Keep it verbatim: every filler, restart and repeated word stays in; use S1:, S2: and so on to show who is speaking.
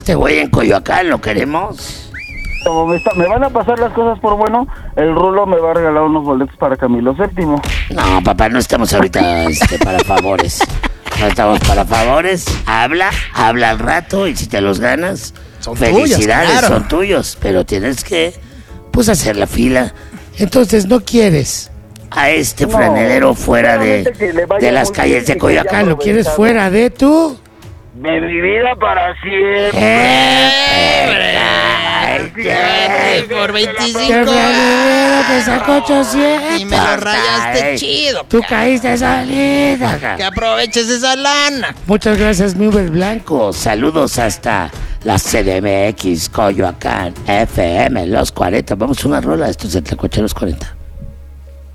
S1: Este güey en Coyoacán, ¿lo queremos?
S2: Como me, está, me van a pasar las cosas por bueno, el Rulo me va a regalar unos boletos para Camilo séptimo.
S1: No, papá, no estamos ahorita este, para favores. No estamos para favores. Habla, habla al rato y si te los ganas,
S3: son
S1: felicidades,
S3: tuyos, claro.
S1: son tuyos. Pero tienes que, pues, hacer la fila.
S4: Entonces, ¿no quieres
S1: A este
S2: No,
S1: franelero fuera de,
S2: solamente que le vaya
S1: de las
S2: muy
S1: calles
S2: bien
S1: de
S2: y que
S1: Coyoacán.
S2: haya
S4: ¿Lo quieres
S2: aprovechado
S4: fuera de tú?
S2: de mi vida para siempre?
S3: ¡Eh, Ay, por veinticinco
S4: ¡Qué franelero te sacó ochocientos!
S3: y me lo rayaste
S1: Ay.
S3: chido.
S4: Tú caíste salida.
S3: Que aproveches esa lana.
S4: Muchas gracias, mi Uber Blanco.
S1: Saludos hasta la C D M X, Coyoacán, F M, los cuarenta. Vamos a una rola, esto es el Tlacuache los cuarenta.